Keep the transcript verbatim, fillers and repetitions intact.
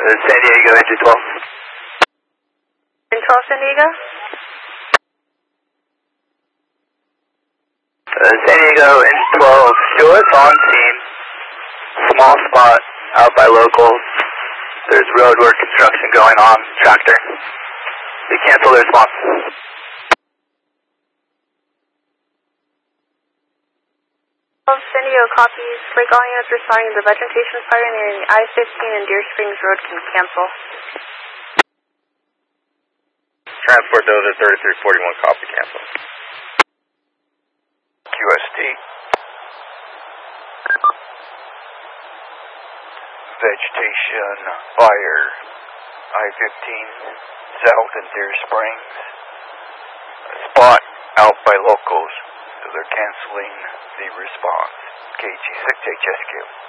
San Diego, engine twelve. In twelve, San Diego? Uh, San Diego, engine twelve, show us on scene. Small spot out by locals. There's road work construction going on, tractor. They cancel their response. San Diego copies. Lake all units responding to the vegetation fire near I fifteen and Deer Springs Road can cancel. Transport those at thirty-three forty-one, copy, cancel. Q S T. Vegetation fire, I fifteen, south in Deer Springs. A spot out by locals, so they're canceling the response. K G six H S Q.